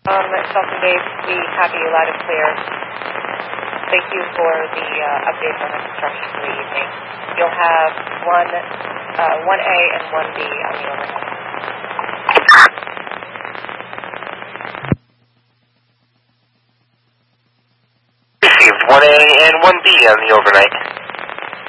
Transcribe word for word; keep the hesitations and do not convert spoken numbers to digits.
Um, Sultan Dave, we have you loud and clear. Thank you for the uh, update on the construction for the evening. You'll have one, uh, one A and one B on the overnight. Received one A and one B on the overnight.